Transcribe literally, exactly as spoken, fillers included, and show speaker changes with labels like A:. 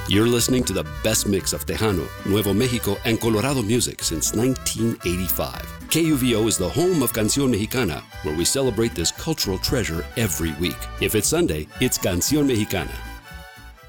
A: You're listening to the best mix of Tejano, Nuevo Mexico, and Colorado music since nineteen eighty-five. K U V O is the home of Canción Mexicana, where we celebrate this cultural treasure every week. If it's Sunday, it's Canción Mexicana.